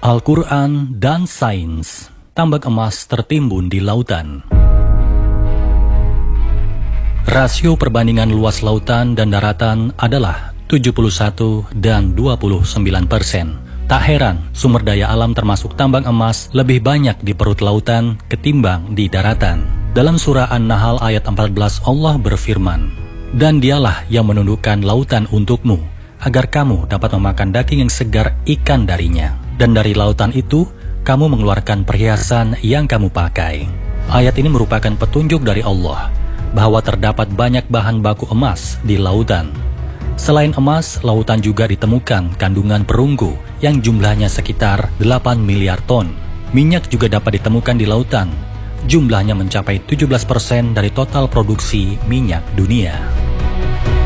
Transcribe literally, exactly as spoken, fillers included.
Al-Quran dan sains. Tambak emas tertimbun di lautan. Rasio perbandingan luas lautan dan daratan adalah tujuh puluh satu dan dua puluh sembilan persen. Tak heran, sumber daya alam termasuk tambang emas lebih banyak di perut lautan ketimbang di daratan. Dalam surah An-Nahl ayat empat belas Allah berfirman, "Dan dialah yang menundukkan lautan untukmu, agar kamu dapat memakan daging yang segar ikan darinya. Dan dari lautan itu, kamu mengeluarkan perhiasan yang kamu pakai." Ayat ini merupakan petunjuk dari Allah bahwa terdapat banyak bahan baku emas di lautan. Selain emas, lautan juga ditemukan kandungan perunggu yang jumlahnya sekitar delapan miliar ton. Minyak juga dapat ditemukan di lautan. Jumlahnya mencapai tujuh belas persen dari total produksi minyak dunia.